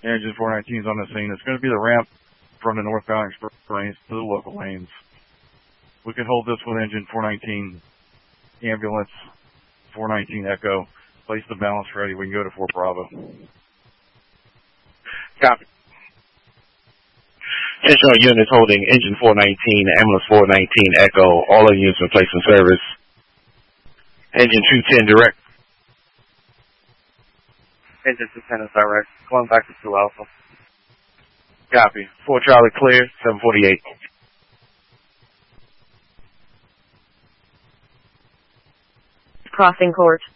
Engine 419 is on the scene. It's going to be the ramp from the northbound express lanes to the local lanes. We can hold this with engine 419 ambulance, 419 Echo. Place the balance ready. We can go to Fort Bravo. Copy. Attention all units holding engine 419, ambulance 419 Echo. All of units in place in service. Engine 210 direct. Engine 210 is direct. Going back to 2 Alpha. Copy. 4 Charlie clear, 748. Crossing court.